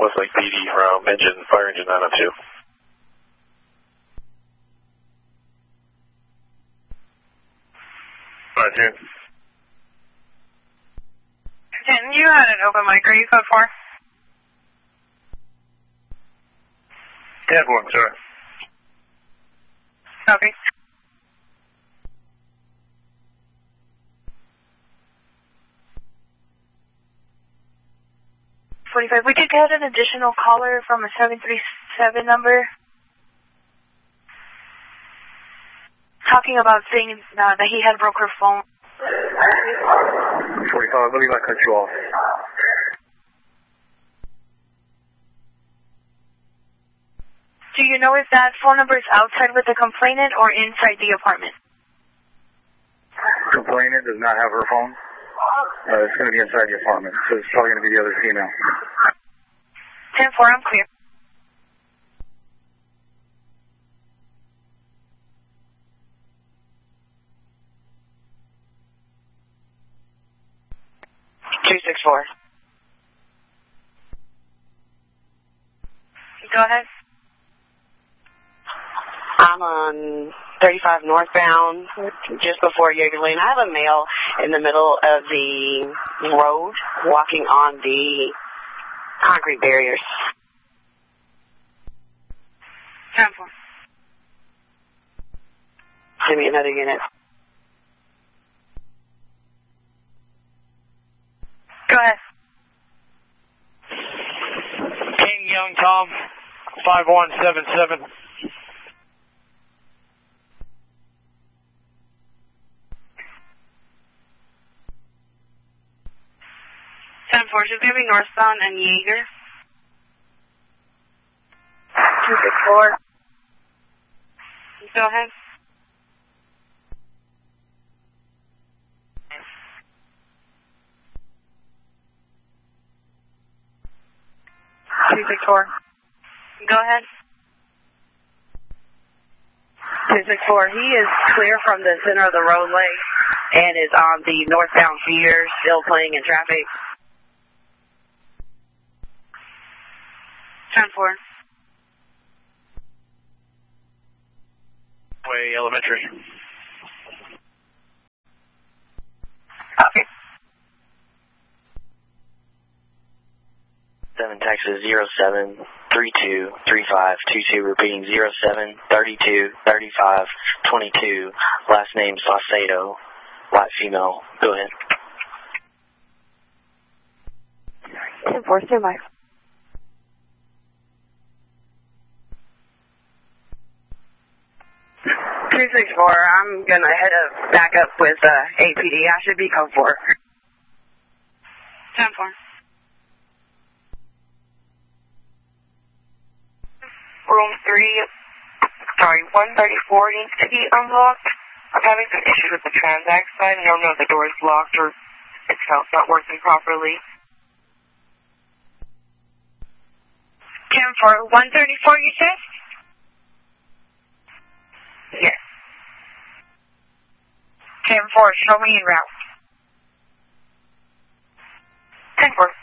Westlake PD from fire engine 902. Alright, 10. 10, you had an open mic. Are you code 4? 10-4, sorry. Okay. 45. We did get an additional caller from a 737 number talking about saying that he had broke her phone. 45, I believe I cut you off. Do you know if that phone number is outside with the complainant or inside the apartment? Complainant does not have her phone. It's going to be inside the apartment, so it's probably going to be the other female. 10-4, I'm clear. Go ahead. I'm on 35 northbound, just before Jaeger Lane. I have a male in the middle of the road walking on the concrete barriers. 10-4. Send me another unit. Go ahead. King Young Tom, 5177. 10-4, she's going to be northbound and Jaeger. 264. Go ahead. Go ahead. 264. He is clear from the center of the roadway and is on the northbound feeder, still playing in traffic. 10-4. Way Elementary. Okay. 7 Texas 07323522, repeating 07323522. Last name Saucedo, white female. Go ahead. 10-4, stand by. 264, I'm going to head back up with APD. I should be code 4. 10-4. Room 134 needs to be unlocked. I'm having some issues with the transact side. I don't know if the door is locked or it's not working properly. 10-4, 134 you said? Yes. 10-4, show me en route. 10-4.